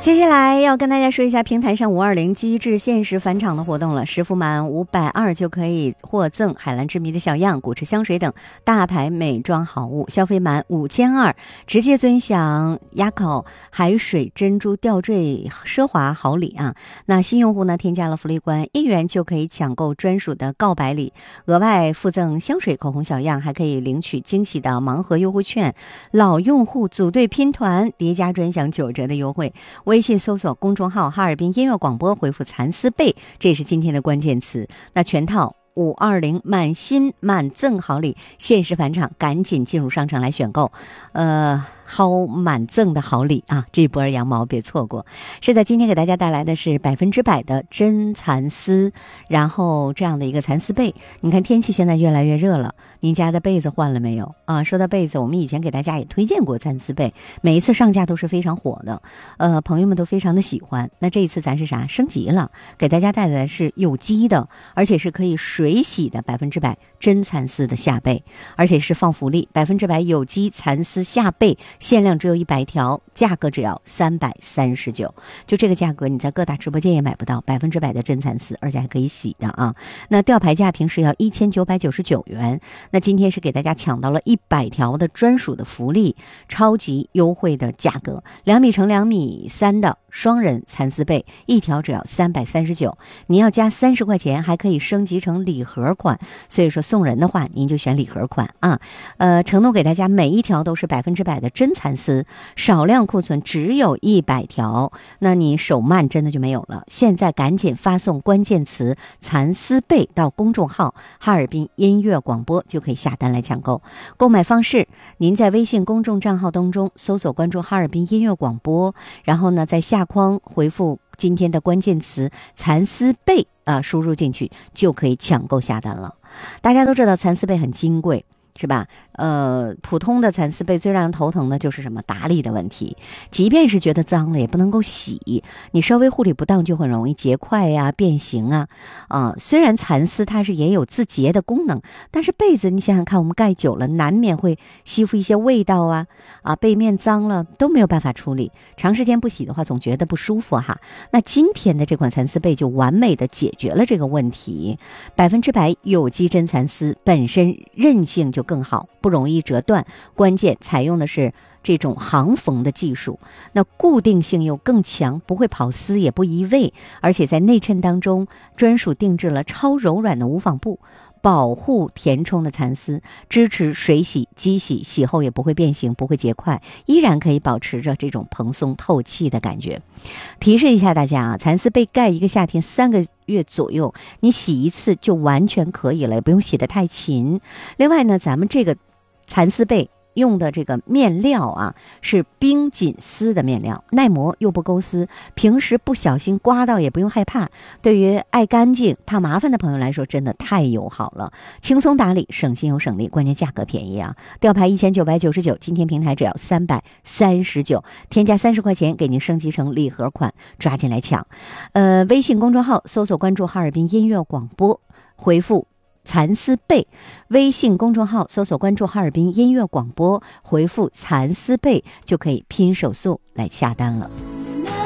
接下来要跟大家说一下平台上520机智限时返场的活动了，实付满520就可以获赠海蓝之谜的小样、古驰香水等大牌美妆好物，消费满5200直接尊享鸭烤海水珍珠吊坠奢华好礼啊！那新用户呢，添加了福利关1元就可以抢购专属的告白礼，额外附赠香水、口红小样，还可以领取惊喜的盲盒优惠券，老用户组队拼团叠加专享9折的优惠。微信搜索公众号哈尔滨音乐广播，回复蚕丝被，这是今天的关键词。那全套520满新满赠好礼限时返场，赶紧进入商城来选购薅满赠的好礼啊！这波羊毛别错过。是的，今天给大家带来的是100%的真蚕丝，然后这样的一个蚕丝被。你看天气现在越来越热了，您家的被子换了没有啊？说到被子，我们以前给大家也推荐过蚕丝被，每一次上架都是非常火的，朋友们都非常的喜欢。那这一次咱是啥？升级了，给大家带来的是有机的，而且是可以水洗的100%真蚕丝的夏被，而且是放福利，100%有机蚕丝夏被。限量只有100条，价格只要339，就这个价格你在各大直播间也买不到，100%的真蚕丝，而且还可以洗的啊。那吊牌价平时要1999元，那今天是给大家抢到了100条的专属的福利，超级优惠的价格，2米乘2米3的双人蚕丝被，一条只要339，你要加30块钱，还可以升级成礼盒款，所以说送人的话，您就选礼盒款啊。承诺给大家每一条都是100%的真蚕丝，少量库存，只有100条，那你手慢真的就没有了。现在赶紧发送关键词蚕丝被到公众号哈尔滨音乐广播，就可以下单来抢购。购买方式，您在微信公众账号当中搜索关注哈尔滨音乐广播，然后呢在下框回复今天的关键词蚕丝被输入进去就可以抢购下单了。大家都知道蚕丝被很金贵，是吧？普通的蚕丝被最让人头疼的就是什么打理的问题，即便是觉得脏了也不能够洗，你稍微护理不当就很容易结块呀、变形啊。虽然蚕丝它是也有自洁的功能，但是被子你想想看，我们盖久了难免会吸附一些味道啊，被面脏了都没有办法处理，长时间不洗的话总觉得不舒服哈。那今天的这款蚕丝被就完美的解决了这个问题，100%有机真蚕丝本身韧性就更好，不容易折断，关键采用的是这种行缝的技术，那固定性又更强，不会跑丝也不移位，而且在内衬当中专属定制了超柔软的无纺布，保护填充的蚕丝，支持水洗、机洗，洗后也不会变形，不会结块，依然可以保持着这种蓬松透气的感觉。提示一下大家啊，蚕丝被盖一个夏天3个月左右，你洗一次就完全可以了，也不用洗得太勤。另外呢，咱们这个蚕丝被用的这个面料是冰锦丝的面料，耐磨又不勾丝，平时不小心刮到也不用害怕。对于爱干净怕麻烦的朋友来说，真的太友好了，轻松打理，省心又省力，关键价格便宜啊！吊牌1999，今天平台只要339，添加30块钱给您升级成礼盒款，抓紧来抢。微信公众号搜索关注哈尔滨音乐广播，回复蚕丝被，微信公众号搜索关注哈尔滨音乐广播，回复蚕丝被就可以拼手速来下单了。